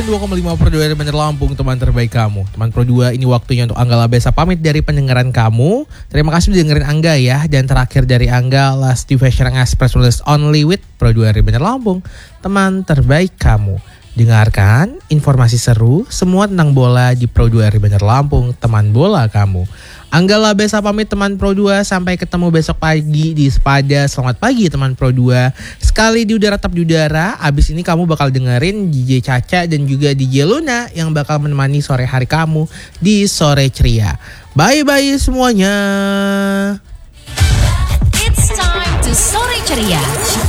2,5 Pro 2 dari Bandar Lampung, teman terbaik kamu. Teman Pro 2, ini waktunya untuk Angga Labesa pamit dari pendengaran kamu. Terima kasih sudah dengerin Angga ya. Dan terakhir dari Angga, Last Fashion Express Release Only with Pro 2 dari Bandar Lampung, teman terbaik kamu. Dengarkan informasi seru semua tentang bola di Pro 2 dari Bandar Lampung, teman bola kamu. Angga Labesa pamit teman Pro 2, sampai ketemu besok pagi di Sepada. Selamat pagi teman Pro 2. Sekali di udara tetap di udara. Abis ini kamu bakal dengerin DJ Caca dan juga DJ Luna yang bakal menemani sore hari kamu di Sore Ceria. Bye-bye semuanya. It's time to Sore Ceria.